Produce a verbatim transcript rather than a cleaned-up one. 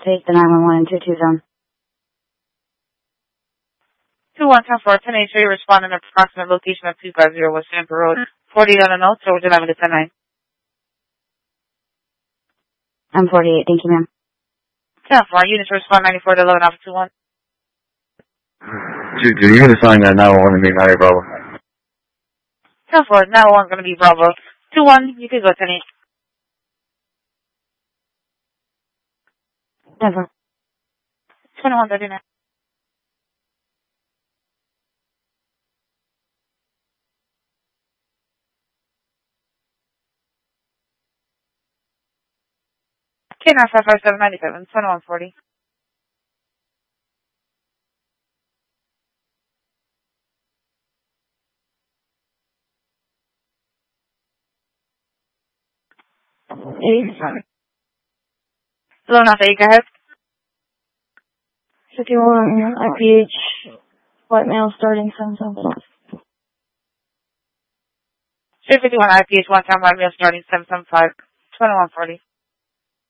take the nine one one and two two zone. two one ten four, ten eight three, respond in approximate location of two five zero West Stamford Road. forty on the notes, or would you like me to ten nine? I'm forty-eight, thank you, ma'am. ten four, units respond ninety-four to eleven Alpha two one. two two, you're going to sign that nine one one to me, Mary Bravo. ten four, nine one going to be Bravo. two one, you can go ten eight. ten four. twenty-one thirty-nine. K nine five five seven ninety seven, twenty-one forty. Eight. Hello, not eight, go ahead. fifty-one I P H, white male starting seven seven five. three fifty-one I P H, one time white male starting seven seven five, twenty-one forty.